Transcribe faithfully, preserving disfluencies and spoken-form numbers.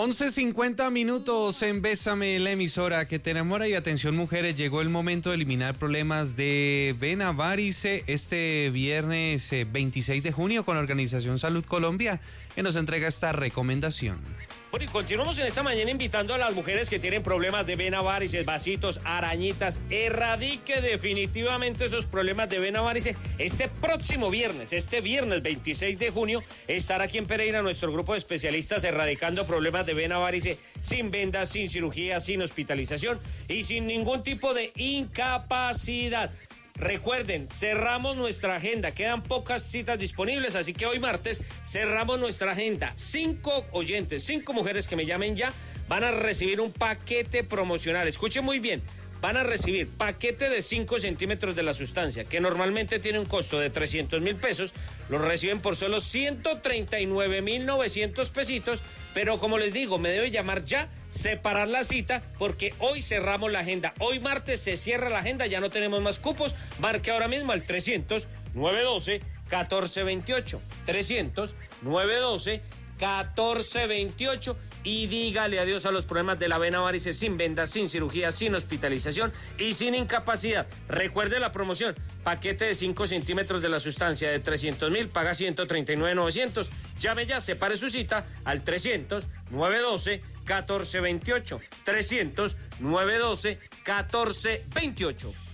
once cincuenta minutos en Bésame, la emisora que te enamora. Y atención mujeres, llegó el momento de eliminar problemas de vena varice este viernes eh, veintiséis de junio con la Organización Salud Colombia, que nos entrega esta recomendación. Bueno, y continuamos en esta mañana invitando a las mujeres que tienen problemas de vena varices, vasitos, arañitas. Erradique definitivamente esos problemas de vena varice. Este próximo viernes, este viernes veintiséis de junio, estará aquí en Pereira nuestro grupo de especialistas erradicando problemas de vena varice sin vendas, sin cirugía, sin hospitalización y sin ningún tipo de incapacidad. Recuerden, cerramos nuestra agenda, quedan pocas citas disponibles, así que hoy martes cerramos nuestra agenda. Cinco oyentes, cinco mujeres que me llamen ya van a recibir un paquete promocional. Escuchen muy bien, van a recibir paquete de cinco centímetros de la sustancia, que normalmente tiene un costo de trescientos mil pesos, lo reciben por solo ciento treinta y nueve mil novecientos pesitos, pero como les digo, me debe llamar ya, separar la cita, porque hoy cerramos la agenda. Hoy martes se cierra la agenda, ya no tenemos más cupos. Marque ahora mismo al trescientos, nueve doce, catorce veintiocho. trescientos, nueve doce, catorce veintiocho y dígale adiós a los problemas de la vena varice sin vendas, sin cirugía, sin hospitalización y sin incapacidad. Recuerde la promoción, paquete de cinco centímetros de la sustancia de trescientos mil, paga ciento treinta y nueve mil novecientos. Llame ya, separe su cita al trescientos, nueve doce, catorce veintiocho. trescientos, nueve doce, catorce veintiocho.